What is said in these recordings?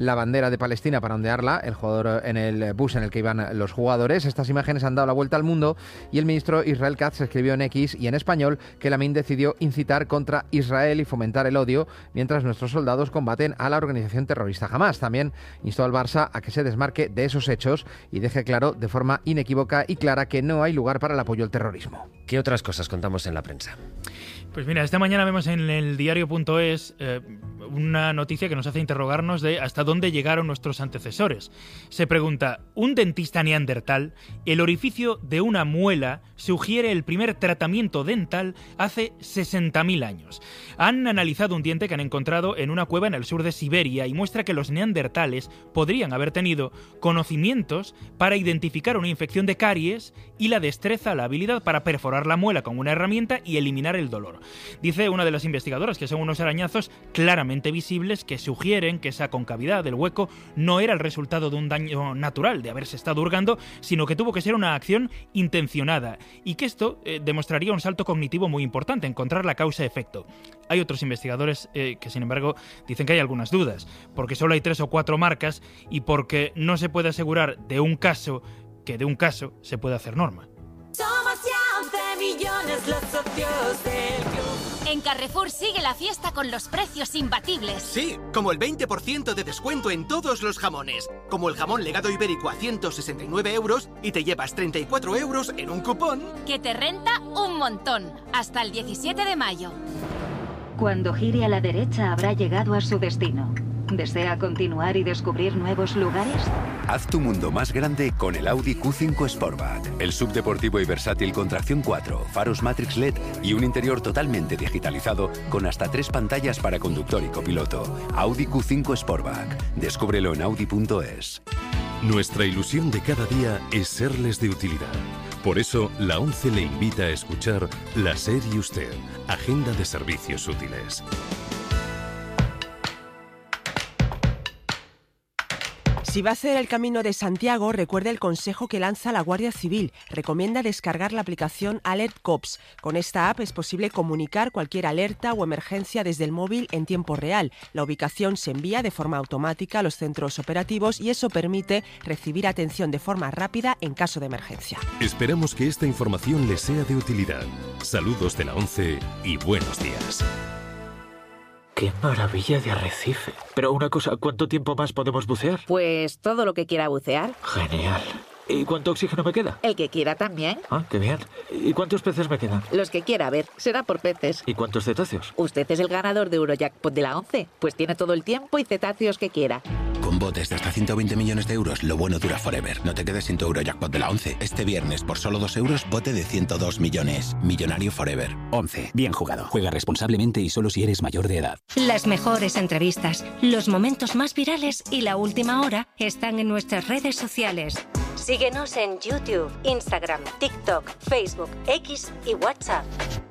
la bandera de Palestina para ondearla, el jugador en el bus en el que iban los jugadores. Estas imágenes han dado la vuelta al mundo y el ministro Israel Katz escribió en X y en español que Lamin decidió incitar contra Israel y fomentar el odio mientras nuestros soldados combaten a la organización terrorista Hamás. También instó al Barça a que se desmarque de esos hechos y deje claro de forma inequívoca y clara que no hay lugar para el apoyo al terrorismo. ¿Qué otras cosas contamos en la prensa? Pues mira, esta mañana vemos en el diario.es una noticia que nos hace interrogarnos de hasta dónde llegaron nuestros antecesores. Se pregunta, ¿un dentista neandertal? El orificio de una muela sugiere el primer tratamiento dental hace 60.000 años. Han analizado un diente que han encontrado en una cueva en el sur de Siberia y muestra que los neandertales podrían haber tenido conocimientos para identificar una infección de caries y la destreza, la habilidad para perforar la muela con una herramienta y eliminar el dolor. Dice una de las investigadoras que son unos arañazos claramente visibles que sugieren que esa concavidad del hueco no era el resultado de un daño natural, de haberse estado hurgando, sino que tuvo que ser una acción intencionada y que esto demostraría un salto cognitivo muy importante, encontrar la causa-efecto. Hay otros investigadores que, sin embargo, dicen que hay algunas dudas, porque solo hay 3 o 4 marcas y porque no se puede asegurar de un caso que de un caso se puede hacer norma. Somos ya 11 millones los socios del club. En Carrefour sigue la fiesta con los precios imbatibles. Sí, como el 20% de descuento en todos los jamones. Como el jamón legado ibérico a 169 euros y te llevas 34 euros en un cupón. Que te renta un montón. Hasta el 17 de mayo. Cuando gire a la derecha habrá llegado a su destino. ¿Desea continuar y descubrir nuevos lugares? Haz tu mundo más grande con el Audi Q5 Sportback. El subdeportivo y versátil con tracción 4, faros Matrix LED y un interior totalmente digitalizado con hasta 3 pantallas para conductor y copiloto. Audi Q5 Sportback. Descúbrelo en Audi.es. Nuestra ilusión de cada día es serles de utilidad. Por eso, la ONCE le invita a escuchar La SER y Usted, Agenda de Servicios Útiles. Si va a hacer el Camino de Santiago, recuerde el consejo que lanza la Guardia Civil. Recomienda descargar la aplicación Alert Cops. Con esta app es posible comunicar cualquier alerta o emergencia desde el móvil en tiempo real. La ubicación se envía de forma automática a los centros operativos y eso permite recibir atención de forma rápida en caso de emergencia. Esperamos que esta información les sea de utilidad. Saludos de la ONCE y buenos días. ¡Qué maravilla de arrecife! Pero una cosa, ¿cuánto tiempo más podemos bucear? Pues todo lo que quiera bucear. Genial. ¿Y cuánto oxígeno me queda? El que quiera también. Ah, qué bien. ¿Y cuántos peces me quedan? Los que quiera, a ver, será por peces. ¿Y cuántos cetáceos? Usted es el ganador de Eurojackpot de la ONCE, pues tiene todo el tiempo y cetáceos que quiera. Con botes de hasta 120 millones de euros, lo bueno dura forever. No te quedes sin tu Eurojackpot de la ONCE. Este viernes, por solo 2 euros, bote de 102 millones. Millonario forever. 11. Bien jugado. Juega responsablemente y solo si eres mayor de edad. Las mejores entrevistas, los momentos más virales y la última hora están en nuestras redes sociales. Síguenos en YouTube, Instagram, TikTok, Facebook, X y WhatsApp.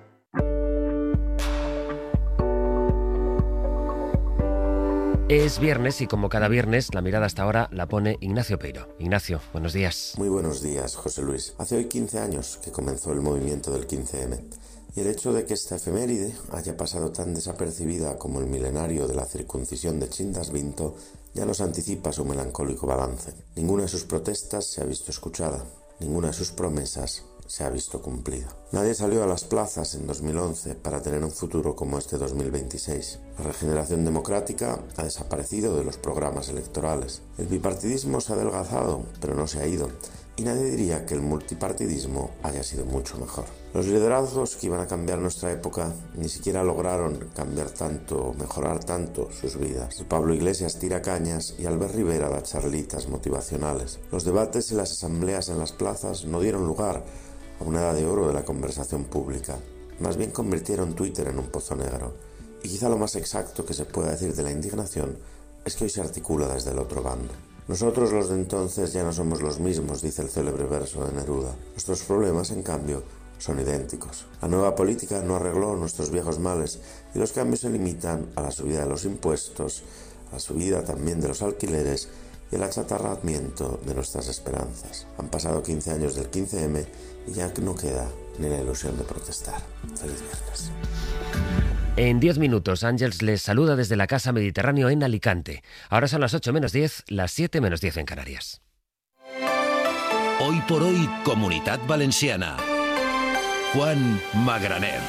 Es viernes y como cada viernes la mirada hasta ahora la pone Ignacio Peiro. Ignacio, buenos días. Muy buenos días, José Luis. Hace hoy 15 años que comenzó el movimiento del 15M. Y el hecho de que esta efeméride haya pasado tan desapercibida como el milenario de la circuncisión de Chindas Vinto ya nos anticipa su melancólico balance. Ninguna de sus protestas se ha visto escuchada, ninguna de sus promesas se ha visto cumplida. Nadie salió a las plazas en 2011 para tener un futuro como este 2026. La regeneración democrática ha desaparecido de los programas electorales. El bipartidismo se ha adelgazado, pero no se ha ido. Y nadie diría que el multipartidismo haya sido mucho mejor. Los liderazgos que iban a cambiar nuestra época ni siquiera lograron cambiar tanto, mejorar tanto sus vidas. Pablo Iglesias tira cañas y Albert Rivera da charlitas motivacionales. Los debates y las asambleas en las plazas no dieron lugar a una edad de oro de la conversación pública. Más bien convirtieron Twitter en un pozo negro. Y quizá lo más exacto que se pueda decir de la indignación es que hoy se articula desde el otro bando. Nosotros los de entonces ya no somos los mismos, dice el célebre verso de Neruda. Nuestros problemas, en cambio, son idénticos. La nueva política no arregló nuestros viejos males y los cambios se limitan a la subida de los impuestos, a la subida también de los alquileres y el achatarramiento de nuestras esperanzas. Han pasado 15 años del 15M y ya no queda ni la ilusión de protestar. Feliz viernes. En 10 minutos, Ángels les saluda desde la Casa Mediterráneo en Alicante. Ahora son las 8 menos 10, las 7 menos 10 en Canarias. Hoy por hoy, Comunitat Valenciana. Juan Magraner.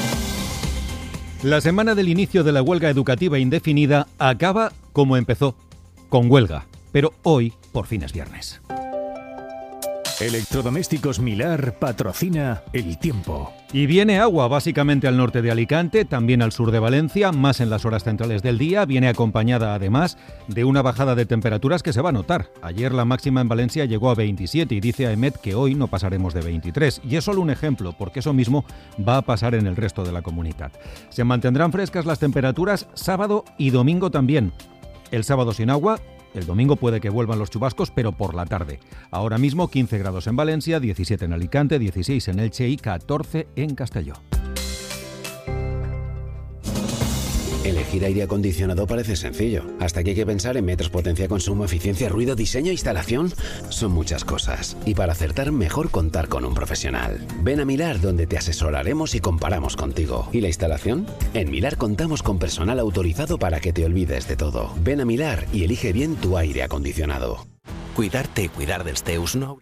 La semana del inicio de la huelga educativa indefinida acaba como empezó, con huelga. Pero hoy, por fin es viernes. Electrodomésticos Milar patrocina El Tiempo. Y viene agua básicamente al norte de Alicante, también al sur de Valencia, más en las horas centrales del día. Viene acompañada además de una bajada de temperaturas que se va a notar. Ayer la máxima en Valencia llegó a 27 y dice AEMET que hoy no pasaremos de 23. Y es solo un ejemplo, porque eso mismo va a pasar en el resto de la comunidad. Se mantendrán frescas las temperaturas sábado y domingo también. El sábado sin agua. El domingo puede que vuelvan los chubascos, pero por la tarde. Ahora mismo 15 grados en Valencia, 17 en Alicante, 16 en Elche y 14 en Castelló. Elegir aire acondicionado parece sencillo, hasta que hay que pensar en metros, potencia, consumo, eficiencia, ruido, diseño, instalación. Son muchas cosas. Y para acertar, mejor contar con un profesional. Ven a Milar, donde te asesoraremos y comparamos contigo. ¿Y la instalación? En Milar contamos con personal autorizado para que te olvides de todo. Ven a Milar y elige bien tu aire acondicionado. Cuidarte y cuidar dels teus no.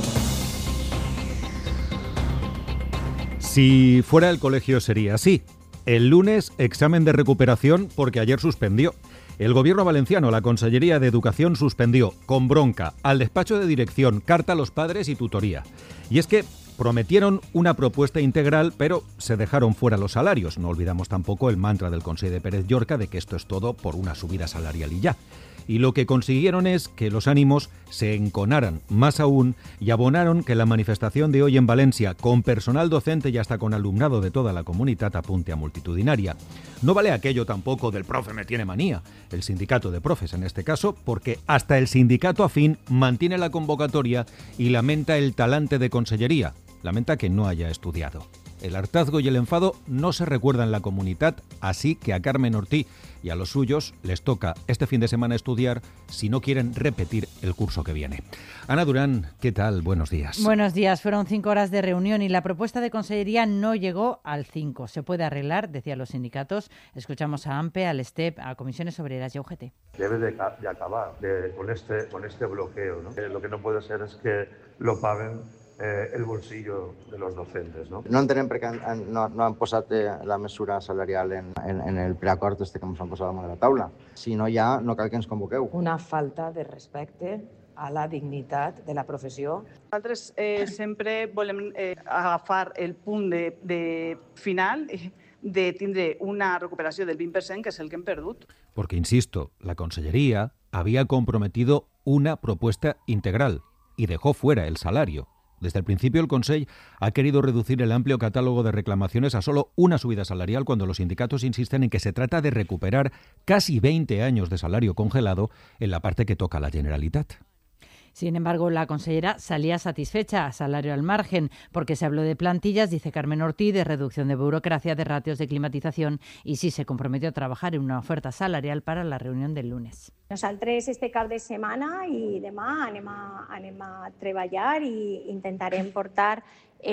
Si fuera el colegio sería así. El lunes, examen de recuperación porque ayer suspendió. El gobierno valenciano, la Consellería de Educación, suspendió con bronca al despacho de dirección, carta a los padres y tutoría. Y es que prometieron una propuesta integral, pero se dejaron fuera los salarios. No olvidamos tampoco el mantra del Consell de Pérez Llorca de que esto es todo por una subida salarial y ya. Y lo que consiguieron es que los ánimos se enconaran más aún y abonaron que la manifestación de hoy en Valencia, con personal docente y hasta con alumnado de toda la comunidad, apunte a multitudinaria. No vale aquello tampoco del profe me tiene manía, el sindicato de profes en este caso, porque hasta el sindicato afín mantiene la convocatoria y lamenta el talante de consellería, lamenta que no haya estudiado. El hartazgo y el enfado no se recuerdan en la comunidad, así que a Carmen Ortí y a los suyos les toca este fin de semana estudiar si no quieren repetir el curso que viene. Ana Durán, ¿qué tal? Buenos días. Buenos días. Fueron 5 horas de reunión y la propuesta de consellería no llegó al 5. Se puede arreglar, decían los sindicatos. Escuchamos a AMPE, al STEP, a Comisiones Obreras y a UGT. Debe de acabar con este bloqueo, ¿no? Lo que no puede ser es que lo paguen el bolsillo de los docentes, no? No entenem perquè no han posat la mesura salarial en el preacord que ens han posat damunt de la taula. Si no hi ha, no cal que ens convoqueu. Una falta de respecte a la dignitat de la professió. Nosaltres sempre volem agafar el punt de final de tindre una recuperació del 20%, que és el que hem perdut. Porque, insisto, la Consellería había comprometido una propuesta integral y dejó fuera el salario. Desde el principio el Consell ha querido reducir el amplio catálogo de reclamaciones a solo una subida salarial cuando los sindicatos insisten en que se trata de recuperar casi 20 años de salario congelado en la parte que toca a la Generalitat. Sin embargo, la consellera salía satisfecha, salario al margen, porque se habló de plantillas, dice Carmen Ortí, de reducción de burocracia, de ratios de climatización y sí se comprometió a trabajar en una oferta salarial para la reunión del lunes. Nosaltres este cap de setmana i demà anem a treballar i intentarem portar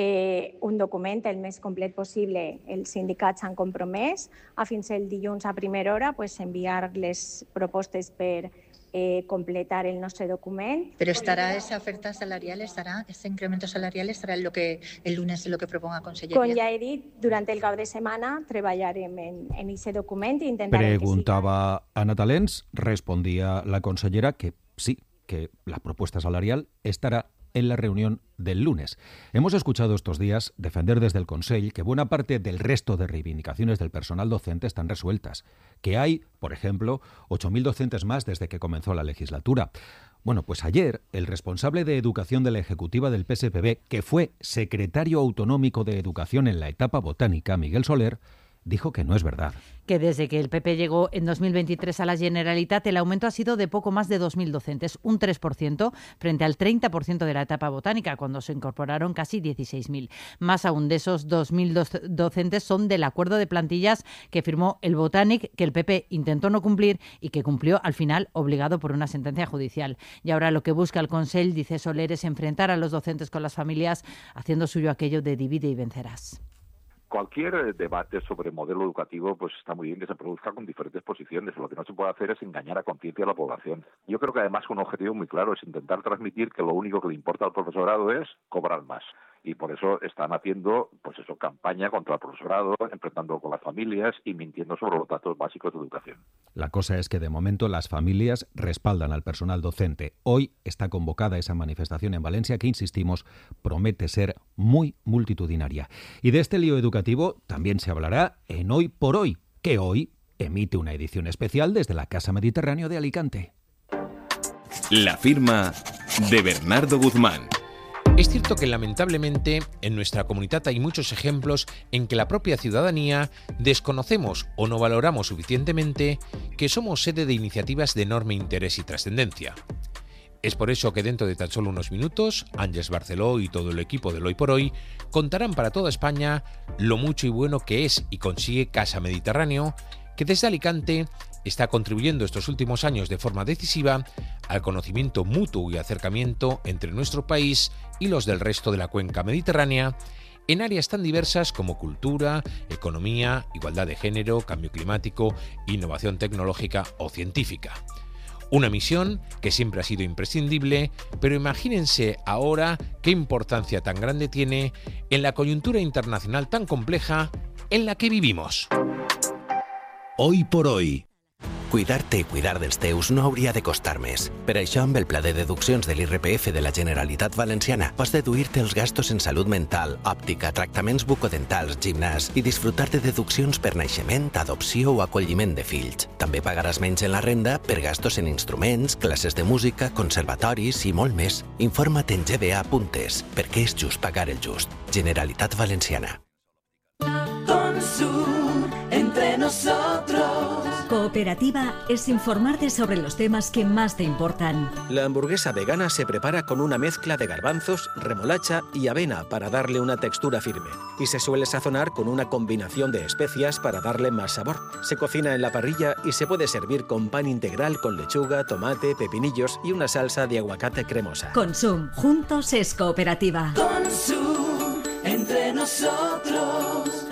un document el més complet possible. Els sindicats s'han compromès a fins el dilluns a primera hora enviar les propostes per completar el nostre document. Pero estará esa oferta salarial, ese incremento salarial estará en el lunes en lo que proponga Conselleria. Com ja he dit, durant el cap de setmana treballarem en ese document i intentarem Preguntaba Ana Talens, respondía la consellera que sí, que la propuesta salarial estará en la reunión del lunes. Hemos escuchado estos días defender desde el Consell que buena parte del resto de reivindicaciones del personal docente están resueltas, que hay, por ejemplo, 8.000 docentes más desde que comenzó la legislatura. Bueno, pues ayer el responsable de Educación de la Ejecutiva del PSPB, que fue secretario autonómico de Educación en la etapa botánica, Miguel Soler, dijo que no es verdad. Que desde que el PP llegó en 2023 a la Generalitat, el aumento ha sido de poco más de 2.000 docentes, un 3% frente al 30% de la etapa botánica, cuando se incorporaron casi 16.000. Más aún, de esos 2.000 docentes son del acuerdo de plantillas que firmó el Botànic, que el PP intentó no cumplir y que cumplió al final, obligado por una sentencia judicial. Y ahora lo que busca el Consell, dice Soler, es enfrentar a los docentes con las familias, haciendo suyo aquello de divide y vencerás. Cualquier debate sobre modelo educativo pues está muy bien que se produzca con diferentes posiciones. Lo que no se puede hacer es engañar a conciencia a la población. Yo creo que además un objetivo muy claro es intentar transmitir que lo único que le importa al profesorado es cobrar más. Y por eso están haciendo campaña contra el profesorado, enfrentando con las familias y mintiendo sobre los datos básicos de educación. La cosa es que de momento las familias respaldan al personal docente. Hoy está convocada esa manifestación en Valencia que, insistimos, promete ser muy multitudinaria. Y de este lío educativo también se hablará en Hoy por Hoy, que hoy emite una edición especial desde la Casa Mediterráneo de Alicante. La firma de Bernardo Guzmán. Es cierto que lamentablemente en nuestra comunidad hay muchos ejemplos en que la propia ciudadanía desconocemos o no valoramos suficientemente que somos sede de iniciativas de enorme interés y trascendencia. Es por eso que dentro de tan solo unos minutos, Ángeles Barceló y todo el equipo del Hoy por Hoy contarán para toda España lo mucho y bueno que es y consigue Casa Mediterráneo, que desde Alicante está contribuyendo estos últimos años de forma decisiva al conocimiento mutuo y acercamiento entre nuestro país y los del resto de la cuenca mediterránea en áreas tan diversas como cultura, economía, igualdad de género, cambio climático, innovación tecnológica o científica. Una misión que siempre ha sido imprescindible, pero imagínense ahora qué importancia tan grande tiene en la coyuntura internacional tan compleja en la que vivimos. Hoy por hoy. Cuidar-te i cuidar dels teus no hauria de costar més. Per això, amb el pla de deduccions de l'IRPF de la Generalitat Valenciana, pots deduir-te els gastos en salut mental, òptica, tractaments bucodentals, gimnàs i disfrutar de deduccions per naixement, adopció o acolliment de fills. També pagaràs menys en la renda per gastos en instruments, classes de música, conservatoris i molt més. Informa't en gba.es, perquè és just pagar el just. Generalitat Valenciana. Consum entre nosotros. Cooperativa es informarte sobre los temas que más te importan. La hamburguesa vegana se prepara con una mezcla de garbanzos, remolacha y avena para darle una textura firme. Y se suele sazonar con una combinación de especias para darle más sabor. Se cocina en la parrilla y se puede servir con pan integral con lechuga, tomate, pepinillos y una salsa de aguacate cremosa. Consum, juntos es cooperativa. Consum, entre nosotros.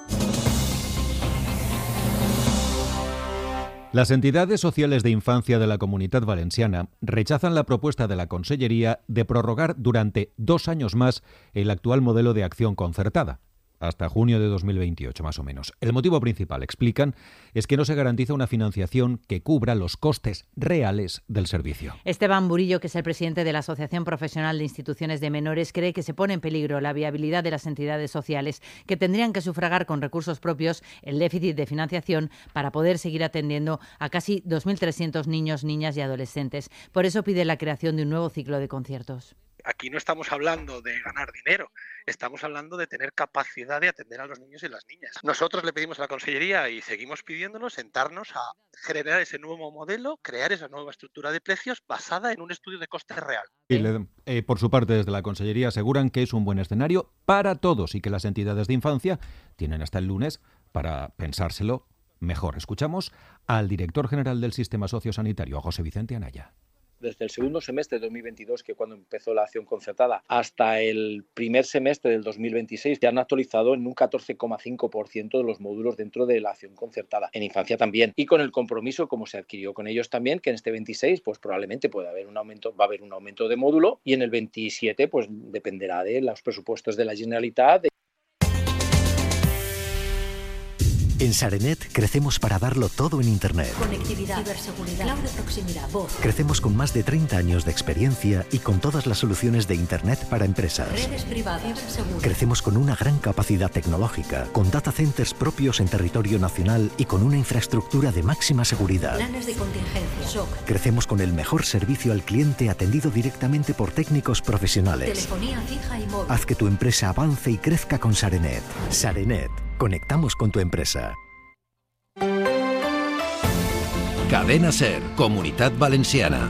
Las entidades sociales de infancia de la Comunidad Valenciana rechazan la propuesta de la Consellería de prorrogar durante 2 años más el actual modelo de acción concertada, hasta junio de 2028 más o menos. El motivo principal, explican, es que no se garantiza una financiación que cubra los costes reales del servicio. Esteban Burillo, que es el presidente de la Asociación Profesional de Instituciones de Menores, cree que se pone en peligro la viabilidad de las entidades sociales que tendrían que sufragar con recursos propios el déficit de financiación para poder seguir atendiendo a casi 2.300 niños, niñas y adolescentes. Por eso pide la creación de un nuevo ciclo de conciertos. Aquí no estamos hablando de ganar dinero, estamos hablando de tener capacidad de atender a los niños y las niñas. Nosotros le pedimos a la Consellería y seguimos pidiéndolo sentarnos a generar ese nuevo modelo, crear esa nueva estructura de precios basada en un estudio de coste real. Y por su parte, desde la Consellería aseguran que es un buen escenario para todos y que las entidades de infancia tienen hasta el lunes para pensárselo mejor. Escuchamos al director general del Sistema Sociosanitario, a José Vicente Anaya. Desde el segundo semestre de 2022, que cuando empezó la acción concertada, hasta el primer semestre del 2026, se han actualizado en un 14,5% de los módulos dentro de la acción concertada. En infancia también. Y con el compromiso, como se adquirió con ellos también, que en este 26, pues probablemente va a haber un aumento de módulo, y en el 27, pues dependerá de los presupuestos de la Generalitat. En Sarenet crecemos para darlo todo en Internet. Conectividad, ciberseguridad, cloud de proximidad, voz. Crecemos con más de 30 años de experiencia y con todas las soluciones de Internet para empresas. Redes privadas, seguras. Crecemos con una gran capacidad tecnológica, con data centers propios en territorio nacional y con una infraestructura de máxima seguridad. Planes de contingencia, shock. Crecemos con el mejor servicio al cliente atendido directamente por técnicos profesionales. Telefonía fija y móvil. Haz que tu empresa avance y crezca con Sarenet. Sarenet. Conectamos con tu empresa. Cadena SER, Comunitat Valenciana.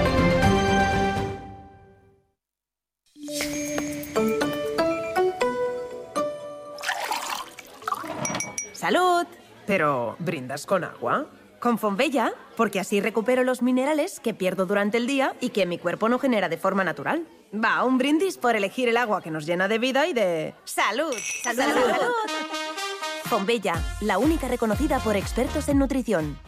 ¡Salud! Pero, ¿brindas con agua? Con Fonbella, porque así recupero los minerales que pierdo durante el día y que mi cuerpo no genera de forma natural. Va, un brindis por elegir el agua que nos llena de vida y de... ¡Salud! ¡Salud! ¡Salud! Fonbella, la única reconocida por expertos en nutrición.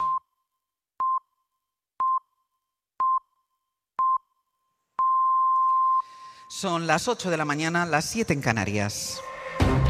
Son las 8 de la mañana, las 7 en Canarias.